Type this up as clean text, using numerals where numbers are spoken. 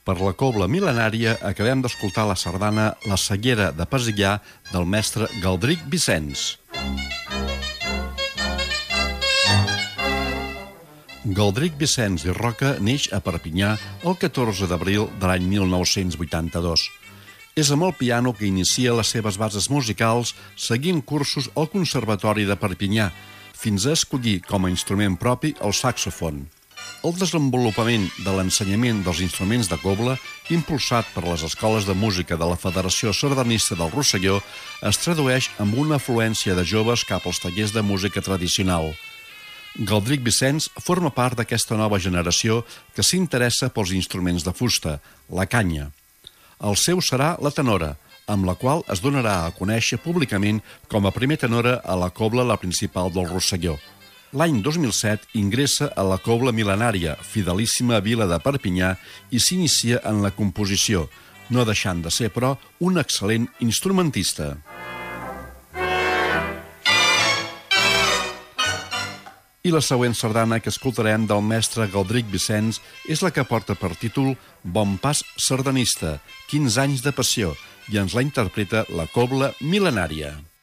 Per la cobla mil·lenària acabem d'escoltar la sardana La Ceguera de Pesillà del mestre Galdric Vicenç. Galdric Vicenç i Roca neix a Perpinyà el 14 d'abril de l'any 1982. És amb el piano que inicia les seves bases musicals seguint cursos al Conservatori de Perpinyà, fins a escollir com a instrument propi el saxofon. El desenvolupament de l'ensenyament dels instruments de cobla, impulsat per les escoles de música de la Federació Sardanista del Rosselló, es tradueix amb una afluència de joves cap als tallers de música tradicional. Galdric Vicenç forma part d'aquesta nova generació que s'interessa pels instruments de fusta, la canya. El seu serà la tenora, amb la qual es donarà a conèixer públicament com a primer tenora a la cobla la principal del Rosselló. L'any 2007 ingressa a la cobla mil·lenària, fidelíssima vila de Perpinyà, i s'inicia en la composició, no deixant de ser, però, un excel·lent instrumentista. I la següent sardana que escoltarem del mestre Galdric Vicenç és la que porta per títol Bon pas sardanista, 15 anys de passió, i ens la interpreta la cobla mil·lenària.